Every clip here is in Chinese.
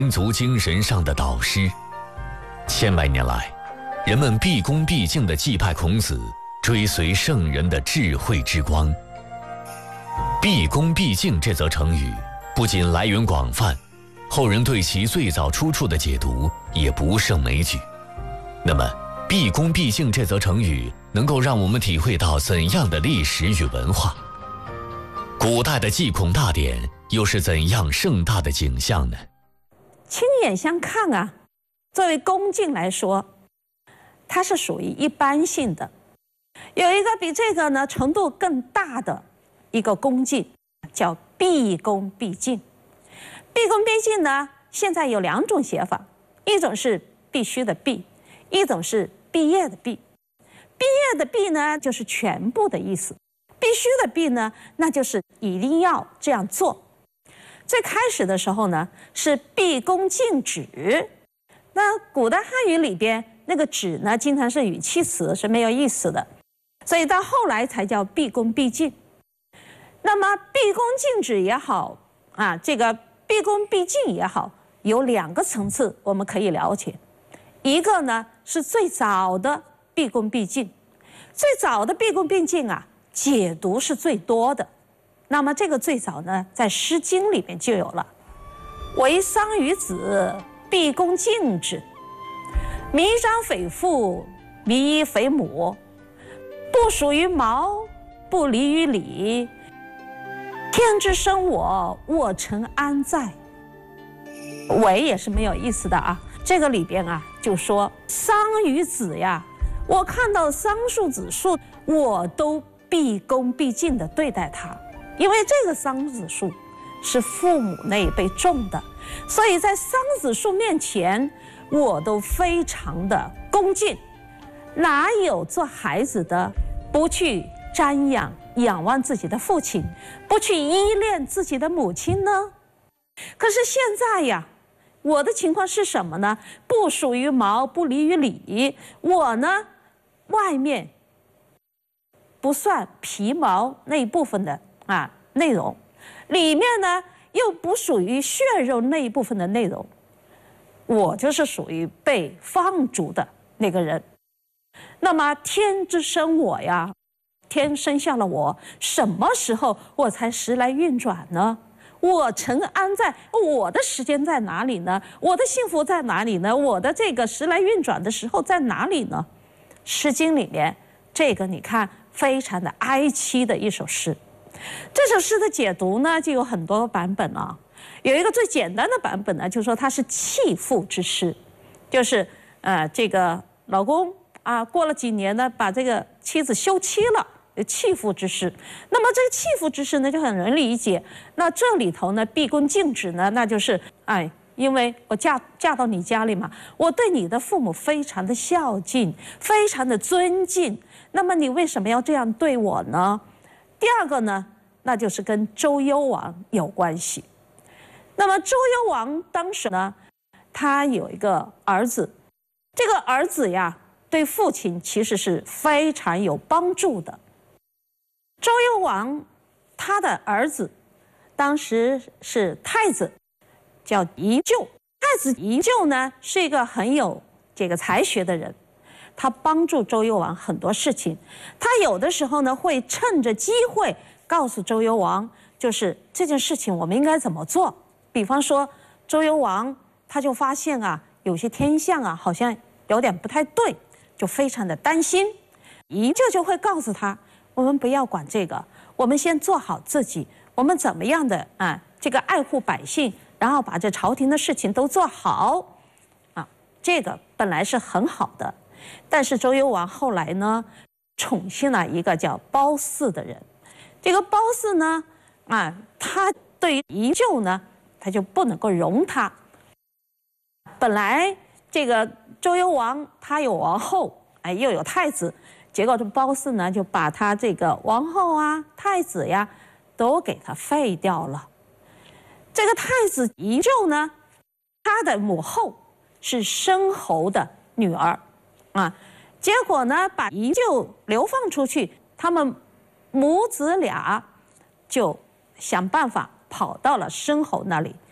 民族精神上的导师。千百年来，人们毕恭毕敬地祭拜孔子，追随圣人的智慧之光。毕恭毕敬这则成语不仅来源广泛，后人对其最早出处的解读也不胜枚举。那么，毕恭毕敬这则成语能够让我们体会到怎样的历史与文化？古代的祭孔大典又是怎样盛大的景象呢？ 亲眼相看啊，作为恭敬来说，它是属于一般性的。有一个比这个呢程度更大的一个恭敬，叫毕恭毕敬。毕恭毕敬呢，现在有2种写法，一种是必须的必，一种是毕业的毕。毕业的毕呢，就是全部的意思；必须的必呢，那就是一定要这样做。最开始的时候呢，是毕恭敬止。那古代汉语里边那个止呢，经常是语气词，是没有意思的，所以到后来才叫毕恭毕敬。那么毕恭敬止也好啊，这个毕恭毕敬也好，有2个层次我们可以了解。一个呢是最早的毕恭毕敬，最早的毕恭毕敬啊，解读是最多的。那么这个最早呢，在《诗经》里面就有了：“为丧于子，毕恭敬之；弥彰匪父，弥依匪母。不属于毛，不离于礼。天之生我，我诚安在。”为也是没有意思的啊。这个里边啊，就说桑与子呀，我看到桑树、子树，我都毕恭毕敬地对待它，因为这个桑子树是父母那一辈种的，所以在桑子树面前，我都非常的恭敬。哪有做孩子的不去瞻仰、仰望自己的父亲，不去依恋自己的母亲呢？可是现在呀，我的情况是什么呢？不属于毛，不离于礼。我呢，外面不算皮毛那一部分的内容，里面呢又不属于血肉那一部分的内容，我就是属于被放逐的那个人。那么天之生我呀，天生下了我，什么时候我才时来运转呢？我诚安在，我的时间在哪里呢？我的幸福在哪里呢？我的这个时来运转的时候在哪里呢？《诗经》里面这个你看非常的哀凄的一首诗。这首诗的解读呢就有很多个版本啊。有一个最简单的版本呢，就说它是弃妇之诗，就是这个老公过了几年呢，把这个妻子休妻了。弃妇之诗，那么这个弃妇之诗呢，就很容易理解。那这里头呢，毕恭敬止呢，那就是因为我嫁到你家里嘛，我对你的父母非常的孝敬，非常的尊敬。那么你为什么要这样对我呢？第二个呢，那就是跟周幽王有关系。那么周幽王当时呢，他有一个儿子，这个儿子呀，对父亲其实是非常有帮助的。周幽王他的儿子当时是太子，叫宜臼。太子宜臼呢是一个很有这个才学的人，他帮助周幽王很多事情。他有的时候呢会趁着机会告诉周幽王，就是这件事情我们应该怎么做。比方说周幽王他就发现有些天象好像有点不太对，就非常的担心。宜臼就会告诉他，我们不要管这个，我们先做好自己，我们怎么样的这个爱护百姓，然后把这朝廷的事情都做好这个本来是很好的。但是周幽王后来呢，宠幸了一个叫褒姒的人。这个褒姒呢他对于宜臼呢，他就不能够容他。本来这个周幽王他有王后又有太子，结果这褒姒呢就把他这个王后太子呀都给他废掉了。这个太子宜臼呢，他的母后是申侯的女儿结果呢把宜臼流放出去，他们母子俩就想办法跑到了申侯那里。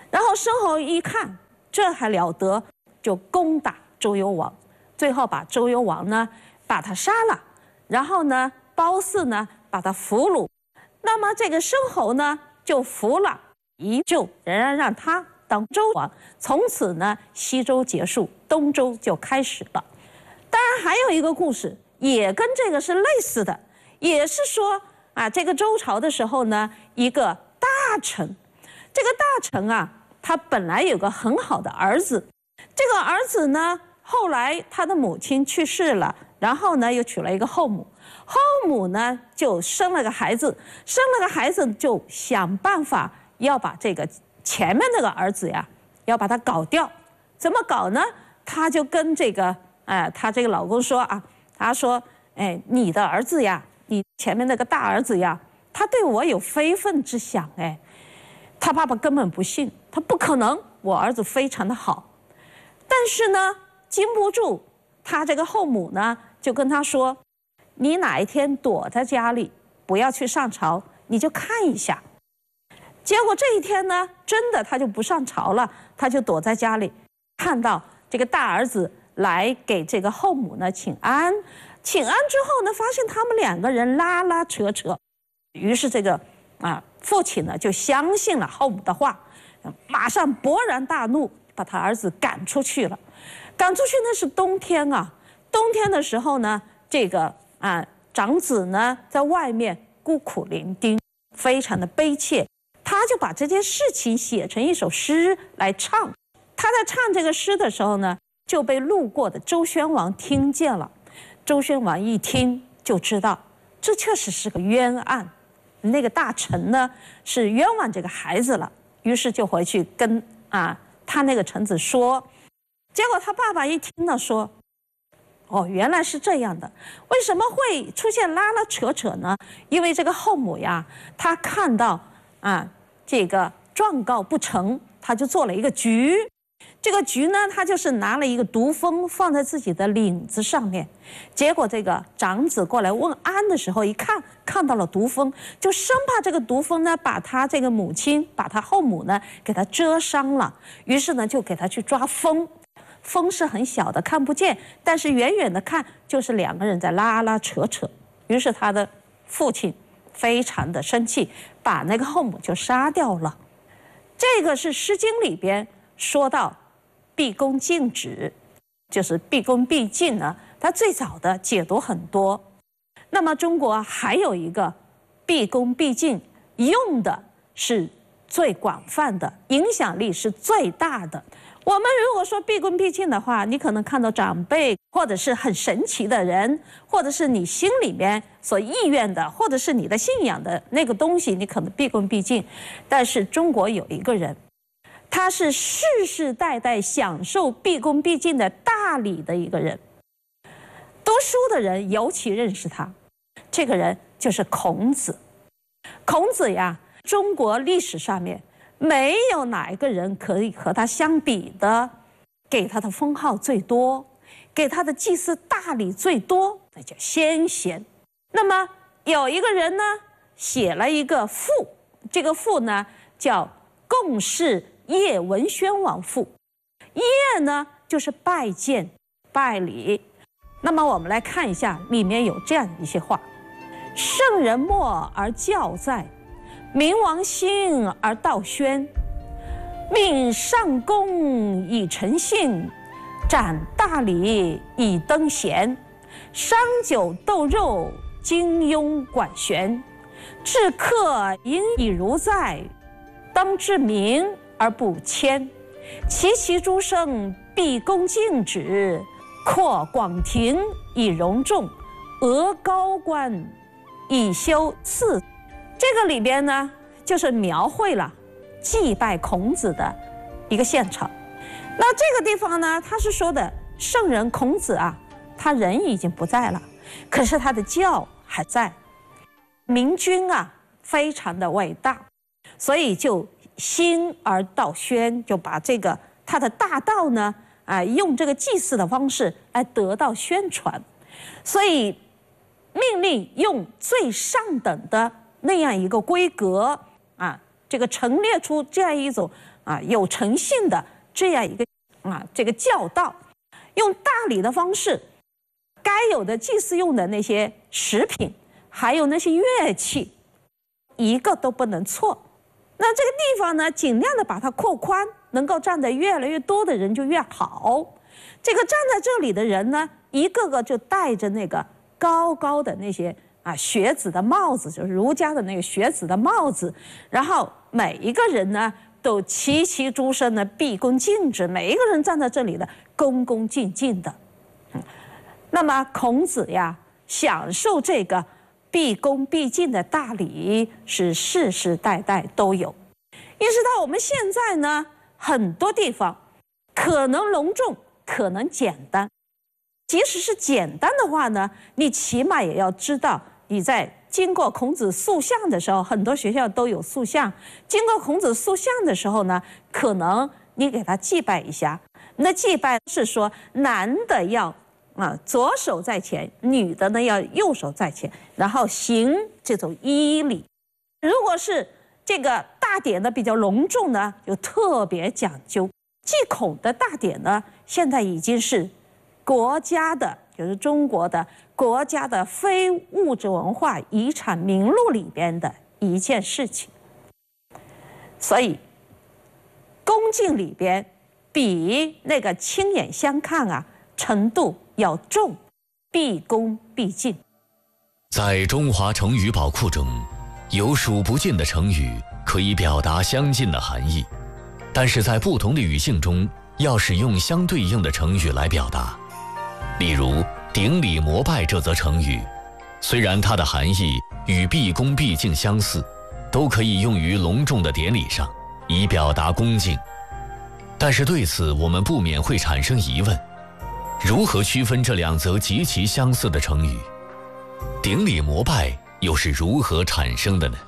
然后申侯一看，这还了得，就攻打周幽王，最后把周幽王呢把他杀了，然后呢褒姒呢把他俘虏，那么这个申侯呢就服了，依旧仍然让他当周王。从此呢西周结束，东周就开始了。当然还有一个故事也跟这个是类似的，也是说啊，这个周朝的时候呢，一个大臣，这个大臣啊，他本来有个很好的儿子，这个儿子呢，后来他的母亲去世了，然后呢又娶了一个后母，后母呢就生了个孩子，生了个孩子就想办法要把这个前面那个儿子呀，要把他搞掉。怎么搞呢？他就跟这个他这个老公说啊，他说，哎，你的儿子呀，你前面那个大儿子呀，他对我有非分之想，哎，他爸爸根本不信，他不可能，我儿子非常的好。但是呢，经不住他这个后母呢，就跟他说，你哪一天躲在家里，不要去上朝，你就看一下。结果这一天呢，真的他就不上朝了，他就躲在家里，看到这个大儿子来给这个后母呢请安。请安之后呢，发现他们两个人拉拉扯扯，于是这个父亲呢就相信了后母的话，马上勃然大怒，把他儿子赶出去了。赶出去那是冬天啊，冬天的时候呢，这个长子呢在外面孤苦伶仃，非常的悲切。他就把这件事情写成一首诗来唱。他在唱这个诗的时候呢，就被路过的周宣王听见了。周宣王一听就知道，这确实是个冤案，那个大臣呢是冤枉这个孩子了。于是就回去跟他那个臣子说。结果他爸爸一听呢说，哦，原来是这样的，为什么会出现拉拉扯扯呢？因为这个后母呀，她看到这个状告不成，他就做了一个局。这个局呢，他就是拿了一个毒蜂放在自己的领子上面。结果这个长子过来问安的时候，一看到了毒蜂，就生怕这个毒蜂呢把他这个母亲，把他后母呢给他蛰伤了。于是呢，就给他去抓蜂。蜂是很小的，看不见，但是远远的看就是两个人在拉拉扯扯。于是他的父亲非常的生气，把那个后母就杀掉了。这个是《诗经》里边说到毕恭尽止，就是毕恭毕敬呢，它最早的解读很多。那么中国还有一个毕恭毕敬，用的是最广泛的，影响力是最大的。我们如果说毕恭毕敬的话，你可能看到长辈，或者是很神奇的人，或者是你心里面所意愿的，或者是你的信仰的那个东西，你可能毕恭毕敬。但是中国有一个人，他是世世代代享受毕恭毕敬的大礼的一个人，读书的人尤其认识他。这个人就是孔子。孔子呀，中国历史上面没有哪一个人可以和他相比的，给他的封号最多，给他的祭祀大礼最多，那叫先贤。那么有一个人呢，写了一个赋，这个赋呢叫《共事谒文宣王赋》。谒呢就是拜见、拜礼。那么我们来看一下，里面有这样一些话：圣人默而教在，明王兴而道宣，命上公以诚信，展大礼以登贤，商酒斗肉，金庸管弦，治客应以如在，当治民而不谦，其诸生毕恭尽止，扩广庭以容众，额高官以修次。这个里边呢，就是描绘了祭拜孔子的一个现场。那这个地方呢，他是说的圣人孔子啊，他人已经不在了，可是他的教还在。明君啊，非常的伟大，所以就兴而道宣，就把这个他的大道呢，用这个祭祀的方式来得到宣传，所以命令用最上等的那样一个规格这个陈列出这样一种有诚信的这样一个这个教导，用大礼的方式，该有的祭祀用的那些食品，还有那些乐器，一个都不能错。那这个地方呢，尽量的把它扩宽，能够站得越来越多的人就越好。这个站在这里的人呢，一个个就戴着那个高高的那些学子的帽子，就是儒家的那个学子的帽子，然后每一个人呢都齐齐诸身的毕恭尽止，每一个人站在这里的恭恭敬敬的。那么孔子呀，享受这个毕恭毕敬的大礼是世世代代都有。意识到我们现在呢，很多地方可能隆重，可能简单。即使是简单的话呢，你起码也要知道，你在经过孔子塑像的时候，很多学校都有塑像。经过孔子塑像的时候呢，可能你给他祭拜一下。那祭拜是说，男的要左手在前，女的呢要右手在前，然后行这种依礼。如果是这个大典呢比较隆重呢，就特别讲究。祭孔的大典呢，现在已经是国家的，就是中国的国家的非物质文化遗产名录里边的一件事情。所以恭敬里边比那个亲眼相看程度要重，毕恭毕敬。 在中华成语宝库中，有数不尽的成语可以表达相近的含义，但是在不同的语境中要使用相对应的成语来表达。例如顶礼膜拜这则成语，虽然它的含义与毕恭毕敬相似，都可以用于隆重的典礼上，以表达恭敬。但是对此我们不免会产生疑问，如何区分这两则极其相似的成语？顶礼膜拜又是如何产生的呢？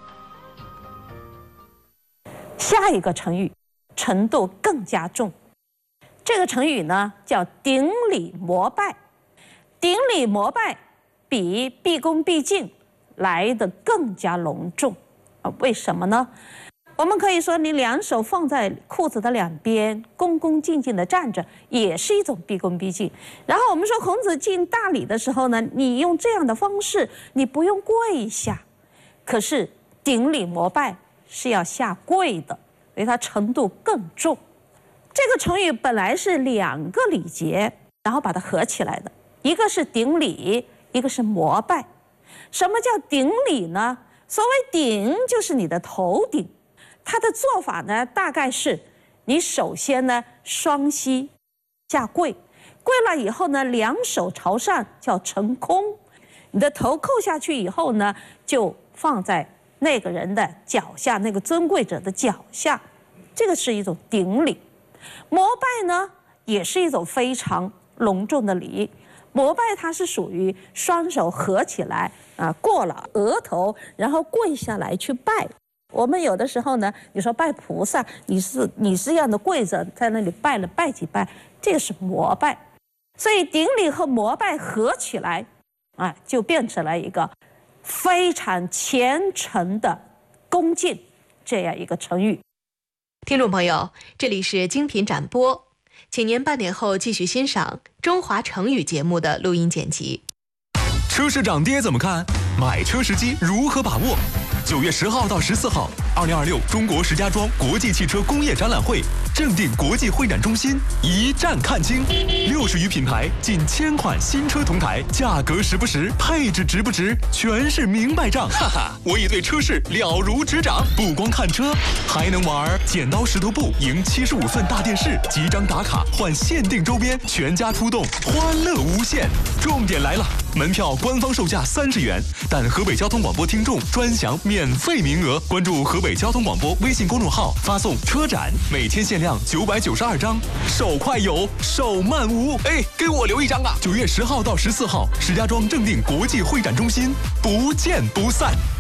下一个成语程度更加重，这个成语呢叫顶礼膜拜。顶礼膜拜比毕恭毕敬来得更加隆重为什么呢？我们可以说，你两手放在裤子的两边，恭恭敬敬地站着，也是一种毕恭毕敬。然后我们说，孔子敬大礼的时候呢，你用这样的方式，你不用跪下，可是顶礼膜拜是要下跪的，所以它程度更重。这个成语本来是两个礼节，然后把它合起来的，一个是顶礼，一个是膜拜。什么叫顶礼呢？所谓顶就是你的头顶。它的做法呢，大概是你首先呢双膝下跪，跪了以后呢，两手朝上叫成空，你的头扣下去以后呢，就放在那个人的脚下，那个尊贵者的脚下，这个是一种顶礼。膜拜呢，也是一种非常隆重的礼。膜拜它是属于双手合起来过了额头，然后跪下来去拜。我们有的时候呢，你说拜菩萨，你是这样的跪着在那里拜几拜，这个是膜拜。所以顶礼和膜拜合起来就变成了一个非常虔诚的恭敬这样一个成语。 听众朋友，这里是精品展播，请您半点后继续欣赏中华成语节目的录音剪辑。 车市涨跌怎么看？买车时机如何把握？9月10号到14号，2026中国石家庄国际汽车工业展览会正定国际会展中心一站看清，60余品牌，近1000款新车同台，价格实不实，配置值不值，全是明白账。哈哈，我已对车市了如指掌，不光看车，还能玩剪刀石头布赢75寸大电视，几张打卡换限定周边，全家出动，欢乐无限。重点来了，门票官方售价30元，但河北交通广播听众专享免费名额，关注河北交通广播微信公众号，发送车展，每天限量992张，手快有，手慢无。哎，给我留一张啊！9月10号到14号，石家庄正定国际会展中心，不见不散。